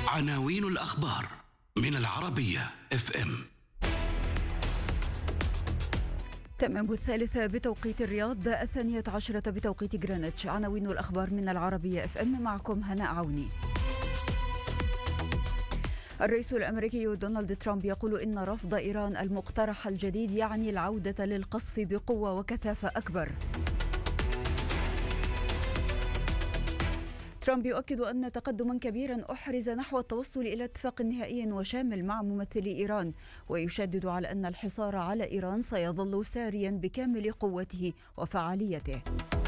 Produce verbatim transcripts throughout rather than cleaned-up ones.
عناوين الأخبار من العربية اف ام. تمام الثالثة بتوقيت الرياض، الثانية عشرة بتوقيت غرينتش. عناوين الأخبار من العربية اف ام، معكم هناء عوني. الرئيس الأمريكي دونالد ترامب يقول إن رفض إيران المقترح الجديد يعني العودة للقصف بقوة وكثافة أكبر. ترامب يؤكد أن تقدما كبيرا أحرز نحو التوصل إلى اتفاق نهائي وشامل مع ممثلي إيران، ويشدد على أن الحصار على إيران سيظل ساريا بكامل قوته وفعاليته.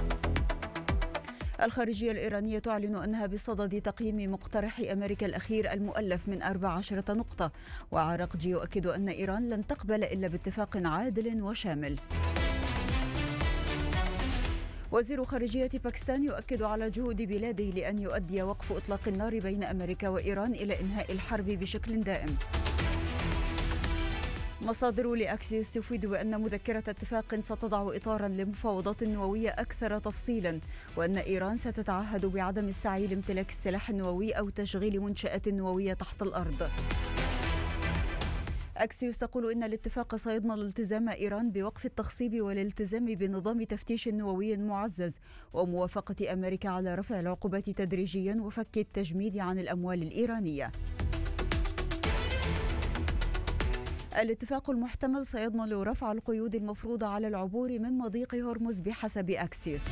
الخارجية الإيرانية تعلن أنها بصدد تقييم مقترح أمريكا الأخير المؤلف من أربع عشرة نقطة، وعراقجي يؤكد أن إيران لن تقبل إلا باتفاق عادل وشامل. وزير خارجية باكستان يؤكد على جهود بلاده لأن يؤدي وقف إطلاق النار بين أمريكا وإيران إلى إنهاء الحرب بشكل دائم. مصادر لأكسيوس تفيد بأن مذكرة اتفاق ستضع إطارا لمفاوضات نووية أكثر تفصيلا، وأن إيران ستتعهد بعدم السعي لامتلاك السلاح النووي أو تشغيل منشآت نووية تحت الأرض. أكسيوس تقول إن الاتفاق سيضمن التزام إيران بوقف التخصيب والالتزام بنظام تفتيش نووي معزز، وموافقة أمريكا على رفع العقوبات تدريجيا وفك التجميد عن الأموال الإيرانية. الاتفاق المحتمل سيضمن رفع القيود المفروضة على العبور من مضيق هرمز بحسب أكسيوس.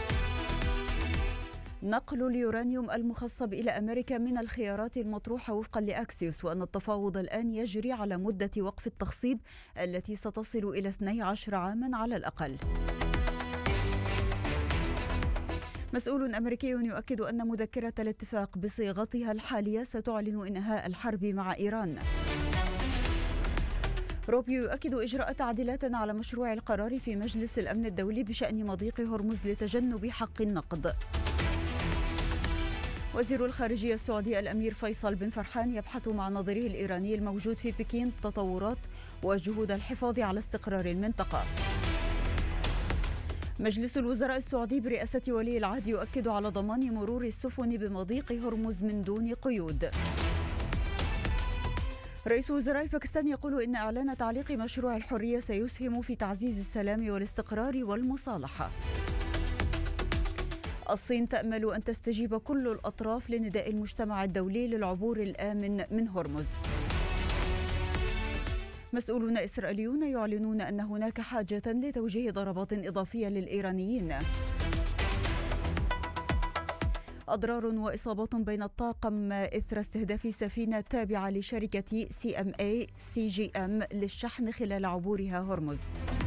نقل اليورانيوم المخصب إلى أمريكا من الخيارات المطروحة وفقا لأكسيوس، وأن التفاوض الآن يجري على مدة وقف التخصيب التي ستصل إلى اثني عشر عاما على الأقل. مسؤول أمريكي يؤكد أن مذكرة الاتفاق بصيغتها الحالية ستعلن إنهاء الحرب مع إيران. روبيو يؤكد إجراء تعديلات على مشروع القرار في مجلس الأمن الدولي بشأن مضيق هرمز لتجنب حق النقد. وزير الخارجية السعودي الأمير فيصل بن فرحان يبحث مع نظيره الإيراني الموجود في بكين تطورات وجهود الحفاظ على استقرار المنطقة. مجلس الوزراء السعودي برئاسة ولي العهد يؤكد على ضمان مرور السفن بمضيق هرمز من دون قيود. رئيس وزراء باكستان يقول إن إعلان تعليق مشروع الحرية سيسهم في تعزيز السلام والاستقرار والمصالحة. الصين تأمل أن تستجيب كل الأطراف لنداء المجتمع الدولي للعبور الآمن من هرمز. مسؤولون إسرائيليون يعلنون أن هناك حاجة لتوجيه ضربات إضافية للإيرانيين. أضرار وإصابات بين الطاقم إثر استهداف سفينة تابعة لشركة سي ام اي سي جي ام للشحن خلال عبورها هرمز.